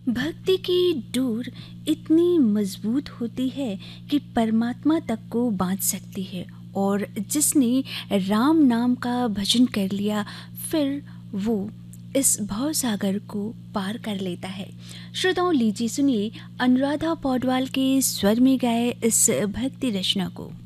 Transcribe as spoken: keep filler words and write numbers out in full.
भक्ति की डोर इतनी मजबूत होती है कि परमात्मा तक को बांध सकती है, और जिसने राम नाम का भजन कर लिया, फिर वो इस भव सागर को पार कर लेता है। श्रोताओं, लीजिए सुनिए अनुराधा पौडवाल के स्वर में गाए इस भक्ति रचना को।